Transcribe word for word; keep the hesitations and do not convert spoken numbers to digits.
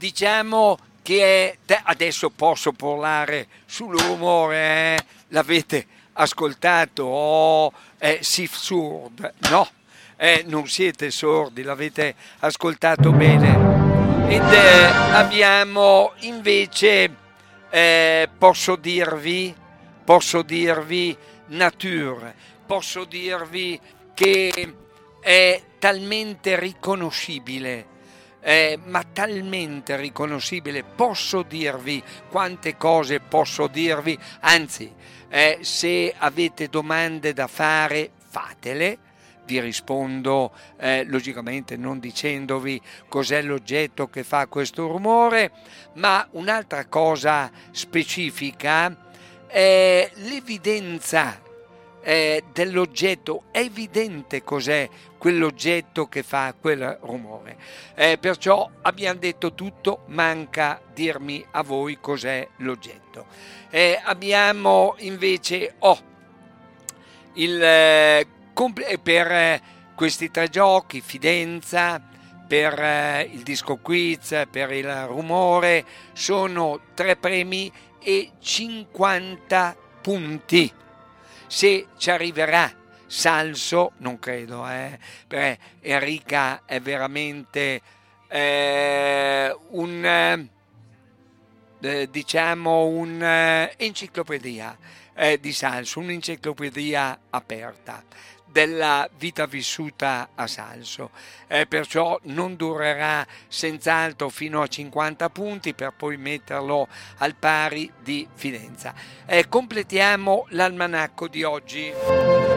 diciamo che è, te- adesso posso parlare sull'umore, eh? L'avete ascoltato? Oh, è si surd, no, eh, non siete sordi, l'avete ascoltato bene. Ed eh, abbiamo invece, eh, posso dirvi, posso dirvi nature, posso dirvi che è talmente riconoscibile, eh, ma talmente riconoscibile, posso dirvi quante cose posso dirvi, anzi, eh, se avete domande da fare, fatele. Vi rispondo eh, logicamente non dicendovi cos'è l'oggetto che fa questo rumore, ma un'altra cosa specifica è l'evidenza eh, dell'oggetto. È evidente cos'è quell'oggetto che fa quel rumore. Eh, perciò abbiamo detto tutto, manca dirmi a voi cos'è l'oggetto. Eh, abbiamo invece oh, il eh, compl- per eh, questi tre giochi, Fidenza, per eh, il disco quiz, per il rumore, sono tre premi e cinquanta punti. Se ci arriverà Salso, non credo, eh, perché Enrica è veramente eh, un eh, eh, diciamo un'enciclopedia eh, di Salso, un'enciclopedia aperta della vita vissuta a Salso, eh, perciò non durerà senz'altro fino a cinquanta punti per poi metterlo al pari di Fidenza. Eh, completiamo l'almanacco di oggi.